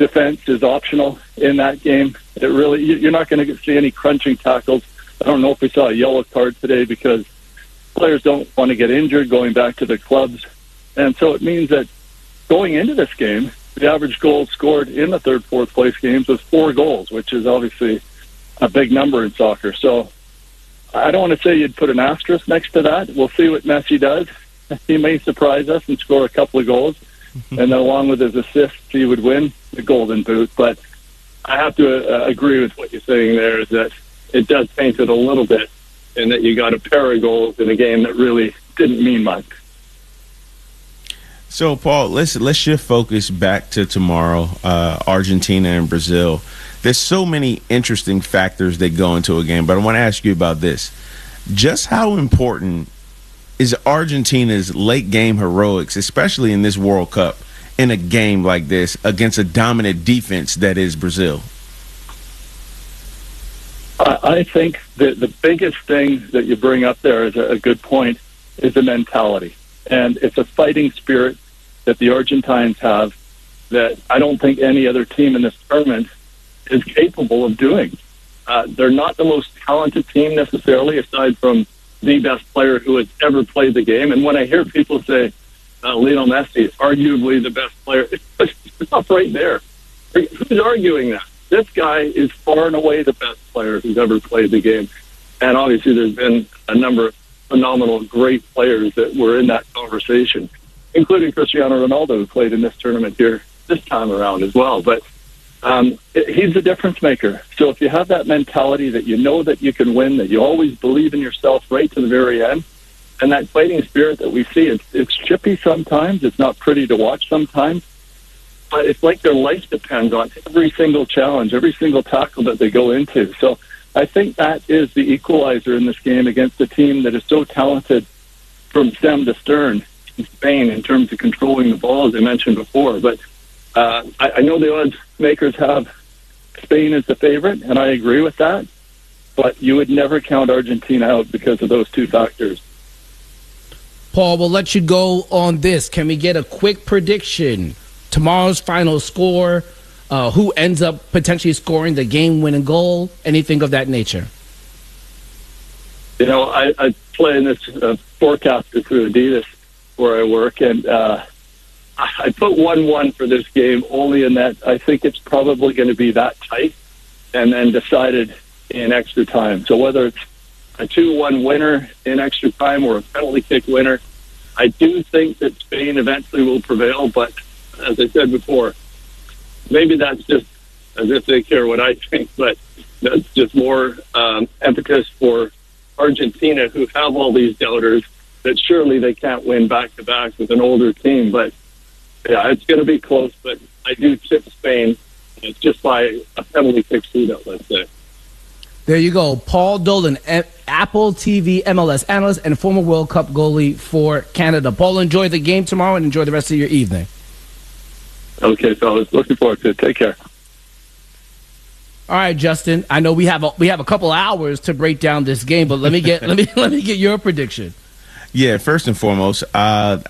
defense is optional in that game. You're not going to see any crunching tackles. I don't know if we saw a yellow card today because players don't want to get injured going back to their clubs. And so it means that going into this game, the average goals scored in the third, fourth place games was 4 goals, which is obviously a big number in soccer. So I don't want to say you'd put an asterisk next to that. We'll see what Messi does. He may surprise us and score a couple of goals. And then along with his assists, he would win the Golden Boot. But I have to agree with what you're saying there, is that it does paint it a little bit, and that you got a pair of goals in a game that really didn't mean much. So, Paul, let's shift focus back to tomorrow, Argentina and Brazil. There's so many interesting factors that go into a game, but I want to ask you about this. Just how important is Argentina's late-game heroics, especially in this World Cup, in a game like this against a dominant defense that is Brazil? I think that the biggest thing that you bring up there is a good point, is the mentality. And it's a fighting spirit that the Argentines have that I don't think any other team in this tournament is capable of doing. They're not the most talented team necessarily, aside from the best player who has ever played the game. And when I hear people say Lionel Messi is arguably the best player, it's up right there. Who's arguing that? This guy is far and away the best player who's ever played the game. And obviously there's been a number of phenomenal, great players that were in that conversation, including Cristiano Ronaldo, who played in this tournament here this time around as well. But he's the difference maker. So if you have that mentality that you know that you can win, that you always believe in yourself right to the very end, and that fighting spirit that we see, it's chippy sometimes, it's not pretty to watch sometimes, but it's like their life depends on every single challenge, every single tackle that they go into. So I think that is the equalizer in this game against a team that is so talented from stem to stern in Spain in terms of controlling the ball, as I mentioned before. But I know the odds makers have Spain as the favorite, and I agree with that. But you would never count Argentina out because of those two factors. Paul, we'll let you go on this. Can we get a quick prediction? Tomorrow's final score, who ends up potentially scoring the game-winning goal, anything of that nature? You know, I play in this forecaster through Adidas where I work, and I put 1-1 for this game only in that I think it's probably going to be that tight and then decided in extra time. So whether it's a 2-1 winner in extra time or a penalty kick winner, I do think that Spain eventually will prevail, but as I said before, maybe that's just as if they care what I think, but that's just more impetus for Argentina, who have all these doubters, that surely they can't win back-to-back with an older team. But, yeah, it's going to be close, but I do tip Spain. It's just by a penalty kick shootout, let's say. There you go. Paul Dolan, Apple TV MLS analyst and former World Cup goalie for Canada. Paul, enjoy the game tomorrow and enjoy the rest of your evening. Okay, fellas. Looking forward to it. Take care. All right, Justin. I know we have a couple hours to break down this game, but let me get your prediction. Yeah, first and foremost, I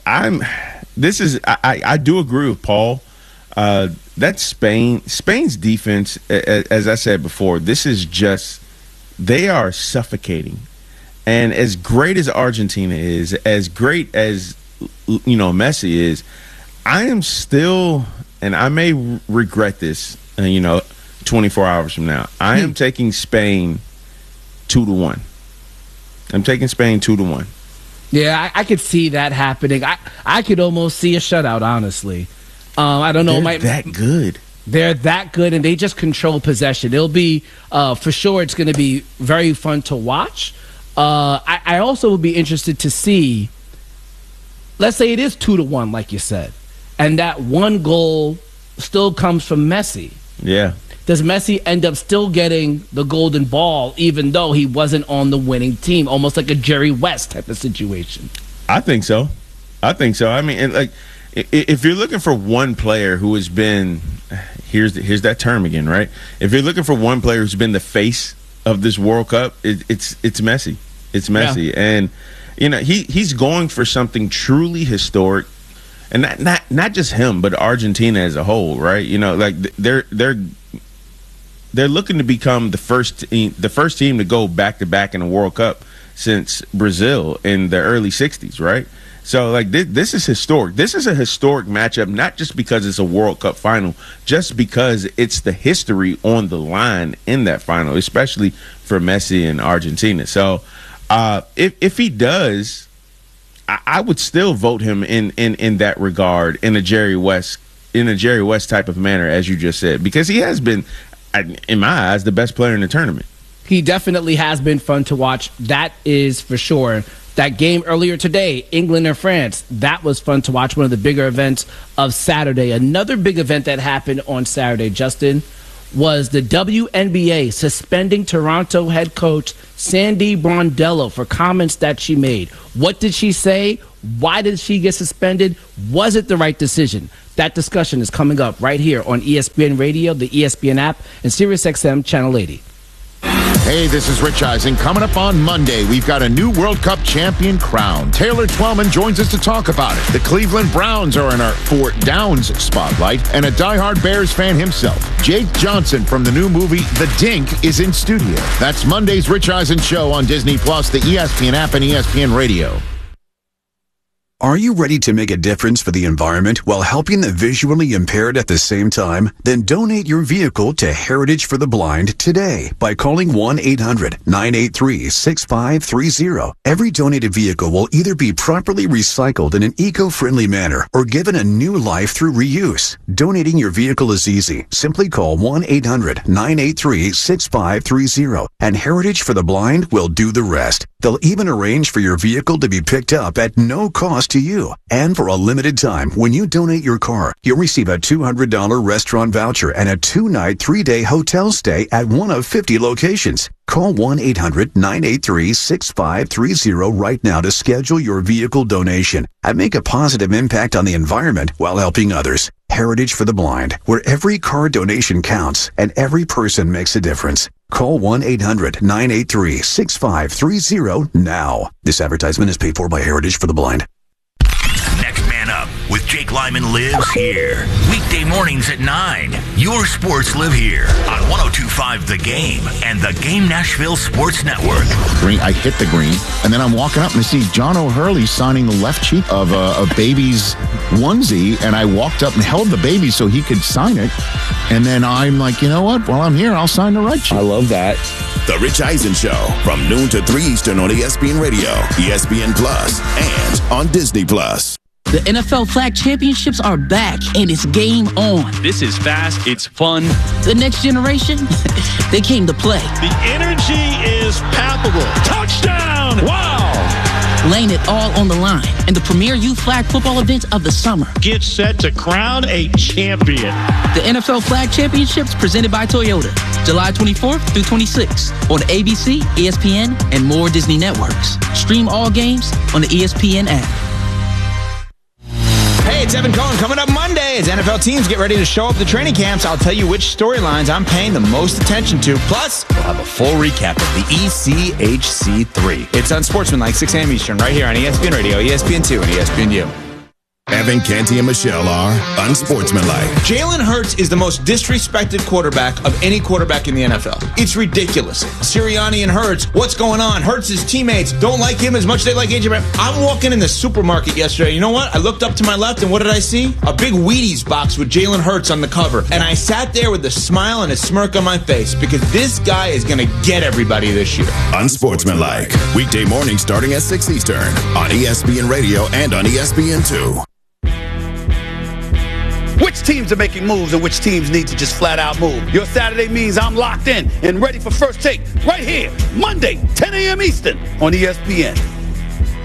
do agree with Paul. That's Spain's defense, as I said before, this is just, they are suffocating. And as great as Argentina is, as great as, Messi is, I am still, and I may regret this, 24 hours from now, I am taking Spain 2-1. I'm taking Spain 2-1. Yeah, I could see that happening. I could almost see a shutout, honestly. I don't know. They're that good. They're that good, and they just control possession. It'll be, for sure, it's going to be very fun to watch. I also would be interested to see, let's say it is 2-1, like you said, and that one goal still comes from Messi. Yeah. Does Messi end up still getting the golden ball, even though he wasn't on the winning team, almost like a Jerry West type of situation? I think so. I mean, if you're looking for one player who has been, here's that term again, right? If you're looking for one player who's been the face of this World Cup, it's Messi. It's Messi, yeah. And he's going for something truly historic. and not just him, but Argentina as a whole, right? You know, like they're looking to become the first team to go back to back in the World Cup since Brazil in the early '60s, right? So like this is historic. This is a historic matchup, not just because it's a World Cup final, just because it's the history on the line in that final, especially for Messi and Argentina. So if he does, I would still vote him in that regard, in a Jerry West type of manner, as you just said, because he has been, in my eyes, the best player in the tournament. He definitely has been fun to watch. That is for sure. That game earlier today, England and France, that was fun to watch. One of the bigger events of Saturday. Another big event that happened on Saturday, Justin, was the WNBA suspending Toronto head coach Sandy Brondello for comments that she made. What did she say? Why did she get suspended? Was it the right decision? That discussion is coming up right here on ESPN Radio, the ESPN app, and SiriusXM Channel 80. Hey, this is Rich Eisen. Coming up on Monday, we've got a new World Cup champion crowned. Taylor Twellman joins us to talk about it. The Cleveland Browns are in our Fort Downs spotlight, and a diehard Bears fan himself, Jake Johnson from the new movie The Dink, is in studio. That's Monday's Rich Eisen Show on Disney+, the ESPN app, and ESPN Radio. Are you ready to make a difference for the environment while helping the visually impaired at the same time? Then donate your vehicle to Heritage for the Blind today by calling 1-800-983-6530. Every donated vehicle will either be properly recycled in an eco-friendly manner or given a new life through reuse. Donating your vehicle is easy. Simply call 1-800-983-6530 and Heritage for the Blind will do the rest. They'll even arrange for your vehicle to be picked up at no cost to you. And for a limited time, when you donate your car, you'll receive a $200 restaurant voucher and a 2-night, 3-day hotel stay at one of 50 locations. Call 1-800-983-6530 right now to schedule your vehicle donation and make a positive impact on the environment while helping others. Heritage for the Blind, where every car donation counts and every person makes a difference. Call 1-800-983-6530 now. This advertisement is paid for by Heritage for the Blind. Next Man Up with Jake Lyman lives here. Weekday mornings at 9. Your sports live here on 102.5 The Game and the Game Nashville Sports Network. Green, I hit the green, and then I'm walking up and I see John O'Hurley signing the left cheek of a baby's onesie, and I walked up and held the baby so he could sign it. And then I'm like, you know what? While I'm here, I'll sign the right cheek. I love that. The Rich Eisen Show from noon to 3 Eastern on ESPN Radio, ESPN Plus, and on Disney Plus. The NFL Flag Championships are back, and it's game on. This is fast. It's fun. The next generation, they came to play. The energy is palpable. Touchdown! Wow! Laying it all on the line in the premier youth flag football event of the summer. Get set to crown a champion. The NFL Flag Championships presented by Toyota, July 24th through 26th on ABC, ESPN, and more Disney networks. Stream all games on the ESPN app. Hey, it's Evan Cohen. Coming up Monday as NFL teams get ready to show up to training camps, I'll tell you which storylines I'm paying the most attention to. Plus, we'll have a full recap of the ECHC3. It's Unsportsmanlike, 6 a.m. Eastern, right here on ESPN Radio, ESPN2, and ESPNU. Evan, Canty, and Michelle are unsportsmanlike. Jalen Hurts is the most disrespected quarterback of any quarterback in the NFL. It's ridiculous. Sirianni and Hurts, what's going on? Hurts' teammates don't like him as much as they like AJ Brown. I'm walking in the supermarket yesterday. You know what? I looked up to my left, and what did I see? A big Wheaties box with Jalen Hurts on the cover. And I sat there with a smile and a smirk on my face because this guy is going to get everybody this year. Unsportsmanlike. Weekday morning starting at 6 Eastern on ESPN Radio and on ESPN2. Which teams are making moves and which teams need to just flat out move? Your Saturday means I'm locked in and ready for First Take right here, Monday, 10 a.m. Eastern on ESPN.